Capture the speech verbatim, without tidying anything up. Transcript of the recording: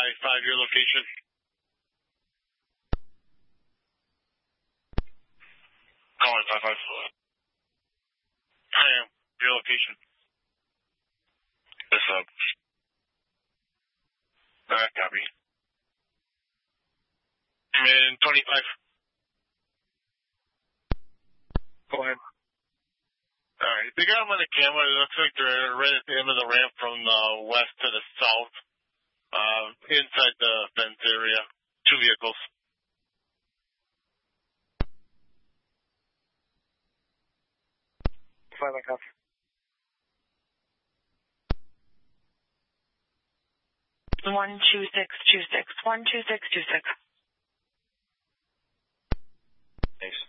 five, your location. Calling five five. I am. Your location. This up. Alright, copy. And twenty-five. Go ahead. Alright, they got them on the camera. It looks like they're right at the end of the ramp from the west to the south. Uh, inside the fence area. Two vehicles. Five and copy. One two six two six. One two six two six. Thanks.